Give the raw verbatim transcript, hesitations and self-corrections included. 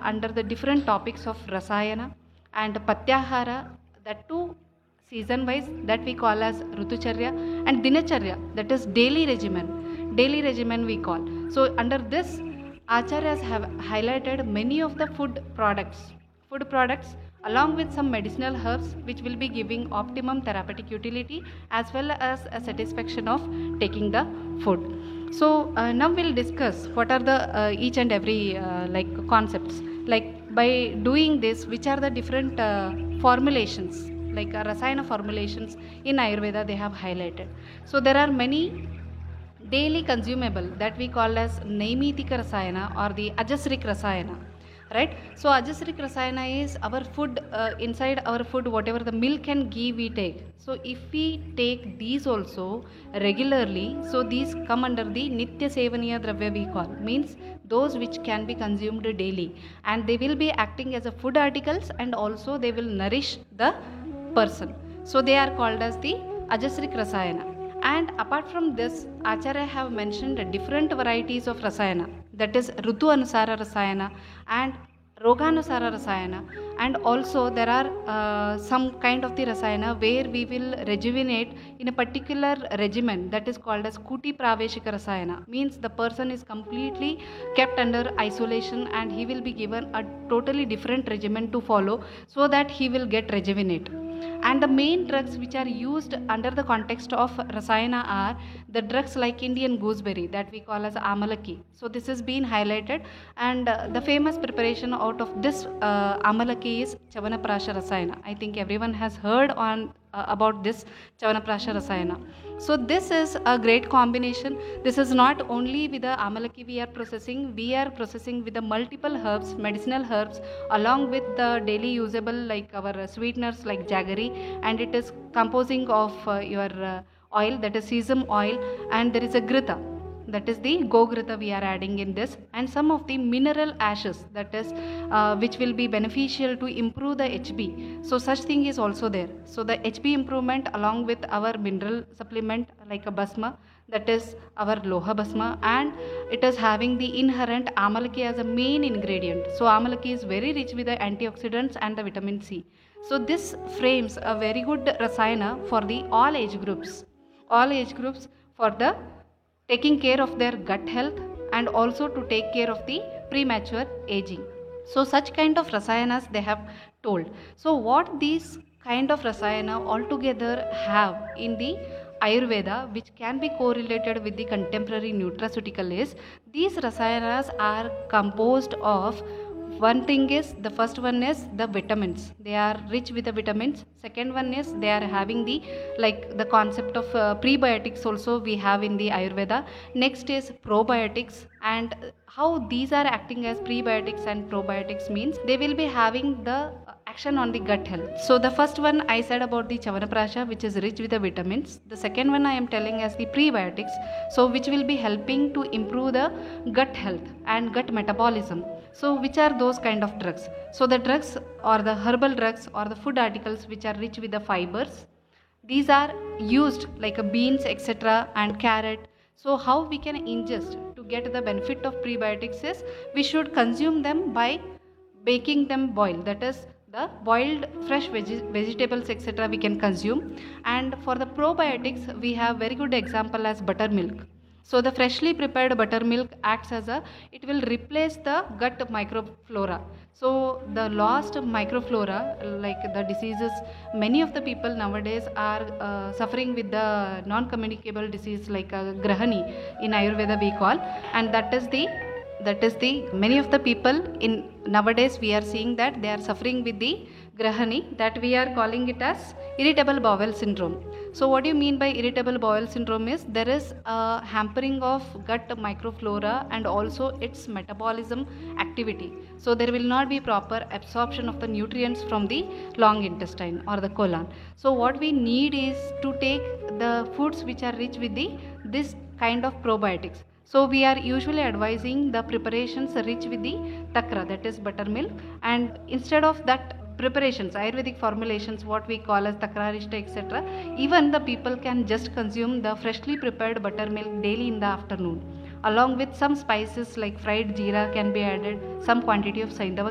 under the different topics of Rasayana and Patyahara, that too season wise, that we call as Rutucharya, and Dinacharya, that is daily regimen. Daily regimen we call. So under this, Acharyas have highlighted many of the food products, food products along with some medicinal herbs which will be giving optimum therapeutic utility as well as a satisfaction of taking the food. So uh, now we'll discuss what are the uh, each and every uh, like concepts, like by doing this which are the different uh, formulations, like uh, rasayana formulations in Ayurveda they have highlighted. So there are many daily consumable that we call as Naimitika Rasayana or the Ajasrik Rasayana, right? So Ajasrik Rasayana is our food, uh, inside our food whatever the milk and ghee we take. So if we take these also regularly, so these come under the Nitya Sevaniya Dravya we call, means those which can be consumed daily, and they will be acting as a food articles and also they will nourish the person. So they are called as the Ajasrik Rasayana. And apart from this, Acharya have mentioned different varieties of Rasayana, that is Rutu Anusara Rasayana and Roganusara Rasayana, and also there are uh, some kind of the Rasayana where we will rejuvenate in a particular regimen, that is called as Kuti Praveshika Rasayana, means the person is completely kept under isolation and he will be given a totally different regimen to follow so that he will get rejuvenate. And the main drugs which are used under the context of Rasayana are the drugs like Indian gooseberry that we call as Amalaki. So this has been highlighted, and uh, the famous preparation out of this uh, Amalaki is Chavanaprasha Rasayana. I think everyone has heard on uh, about this Chavanaprasha Rasayana. So this is a great combination. This is not only with the Amalaki we are processing, we are processing with the multiple herbs, medicinal herbs, along with the daily usable like our sweeteners like jaggery, and it is composing of uh, your uh, oil, that is sesame oil, and there is a grita, that is the go-grita we are adding in this, and some of the mineral ashes, that is uh, which will be beneficial to improve the H B. So such thing is also there. So the H B improvement along with our mineral supplement like a basma, that is our Loha Basma, and it is having the inherent Amalaki as a main ingredient. So Amalaki is very rich with the antioxidants and the vitamin C. So this frames a very good Rasayana for the all age groups, all age groups for the taking care of their gut health and also to take care of the premature aging. So such kind of Rasayanas they have told. So what these kind of Rasayana altogether have in the Ayurveda which can be correlated with the contemporary nutraceutical is, these Rasayanas are composed of, one thing is, the first one is the vitamins. They are rich with the vitamins. Second one is they are having the like the concept of uh, prebiotics also we have in the Ayurveda. Next is probiotics, and how these are acting as prebiotics and probiotics means they will be having the action on the gut health. So the first one I said about the Chavanaprasha, which is rich with the vitamins. The second one I am telling as the prebiotics, so which will be helping to improve the gut health and gut metabolism. So which are those kind of drugs? So the drugs or the herbal drugs or the food articles which are rich with the fibers, these are used like a beans etc and carrot. So how we can ingest to get the benefit of prebiotics is we should consume them by baking them boil, that is the boiled fresh veg- vegetables etc we can consume. And for the probiotics we have very good example as buttermilk. So the freshly prepared buttermilk acts as a, it will replace the gut microflora. So the lost microflora, like the diseases, many of the people nowadays are uh, suffering with the non-communicable disease like uh, Grahani in Ayurveda we call, and that is the that is the many of the people in nowadays we are seeing that they are suffering with the Grahani, that we are calling it as irritable bowel syndrome. So what do you mean by irritable bowel syndrome is there is a hampering of gut microflora and also its metabolism activity. So there will not be proper absorption of the nutrients from the long intestine or the colon. So what we need is to take the foods which are rich with the this kind of probiotics. So we are usually advising the preparations rich with the takra, that is buttermilk, and instead of that preparations, Ayurvedic formulations, what we call as takrarishta, et cetera. Even the people can just consume the freshly prepared buttermilk daily in the afternoon. Along with some spices like fried jeera can be added, some quantity of saindava